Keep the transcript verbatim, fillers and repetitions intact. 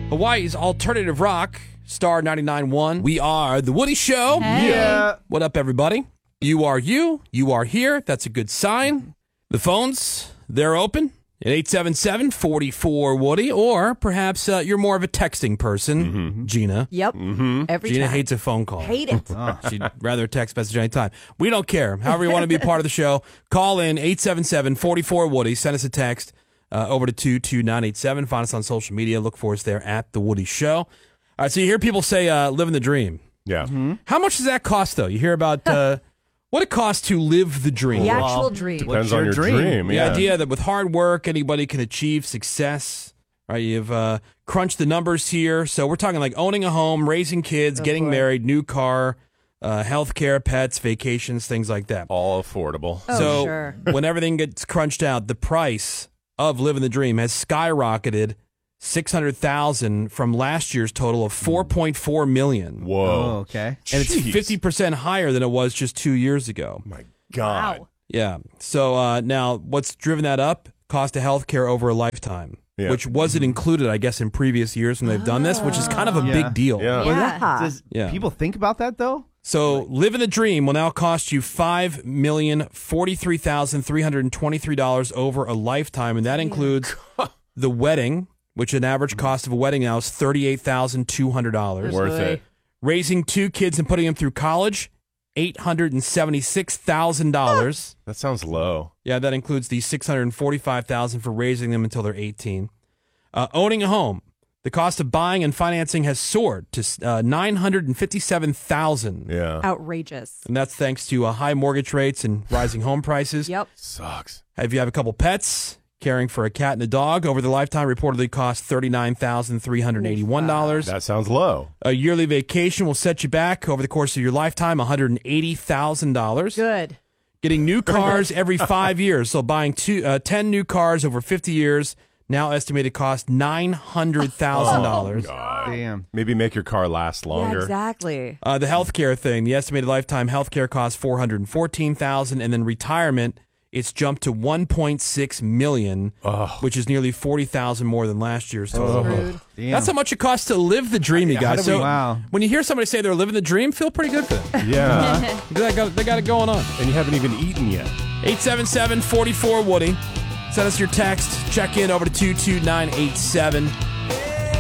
Hawaii's alternative rock, Star ninety-nine point one. We are The Woody Show. Hey. Yeah. What up, everybody? You are you. You are here. That's a good sign. The phones, they're open at eight seven seven, four four, Woody. Or perhaps uh, you're more of a texting person, Mm-hmm. Gina. Yep. Every Gina time. hates a phone call. Hate it. She'd rather text message anytime. We don't care. However you want to be a part of the show, call in eight seven seven, four four, Woody. Send us a text uh, over to two two nine eight seven. Find us on social media. Look for us there at The Woody Show. All right, so you hear people say uh, living the dream. Yeah. How much does that cost, though? You hear about uh, what it costs to live the dream. The actual dream. Depends What's on your your dream. dream? The yeah. idea that with hard work, anybody can achieve success. Right? You've uh, crunched the numbers here. So we're talking like owning a home, raising kids, Oh, getting boy. married, new car, uh, health care, pets, vacations, things like that. All affordable. Oh, so sure. when everything gets crunched out, the price of living the dream has skyrocketed six hundred thousand dollars from last year's total of four point four million dollars. Whoa. Oh, okay. And it's Jeez. fifty percent higher than it was just two years ago. My God. Wow. Yeah. So uh, now what's driven that up? Cost of health care over a lifetime, Yeah. which wasn't included, I guess, in previous years when they've done this, which is kind of a Yeah. big deal. Yeah. Well, that- Yeah. does Yeah. people think about that though? So living the dream will now cost you five million forty-three thousand three hundred twenty-three dollars over a lifetime, and that includes the wedding, which an average cost of a wedding now is thirty-eight thousand two hundred dollars. Worth it. Raising two kids and putting them through college, eight hundred seventy-six thousand dollars. That sounds low. Yeah, that includes the six hundred forty-five thousand dollars for raising them until they're eighteen. Uh, owning a home, the cost of buying and financing has soared to uh, nine hundred fifty-seven thousand dollars. Yeah. Outrageous. And that's thanks to uh, high mortgage rates and rising home prices. Yep. Sucks. If you have a couple pets, caring for a cat and a dog over the lifetime reportedly costs thirty-nine thousand three hundred eighty-one dollars. That sounds low. A yearly vacation will set you back over the course of your lifetime one hundred eighty thousand dollars. Good. Getting new cars every five years. So buying two, uh, ten new cars over fifty years, now estimated cost nine hundred thousand dollars. God. Damn. Maybe make your car last longer. Yeah, exactly. Uh, the healthcare thing, the estimated lifetime healthcare costs four hundred fourteen thousand dollars, and then retirement, it's jumped to one point six million dollars, Ugh. which is nearly forty thousand dollars more than last year's total. Screwed. Damn. That's how much it costs to live the dream, you Yeah, how guys. do we- So Wow. when you hear somebody say they're living the dream, feel pretty good for them. Yeah. they, got, they got it going on. And you haven't even eaten yet. eight seven seven, four four, Woody. Send us your text. Check in over to two two nine eight seven.